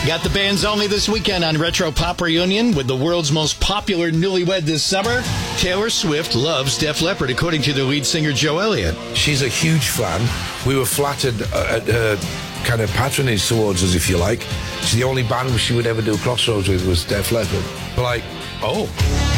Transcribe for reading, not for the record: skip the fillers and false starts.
got the bands only this weekend on Retro Pop Reunion with the world's most popular newlywed this summer. Taylor Swift loves Def Leppard, according to their lead singer, Joe Elliott. She's a huge fan. We were flattered at her kind of patronage towards us, if you like. She's the only band she would ever do Crossroads with was Def Leppard. We're like, oh...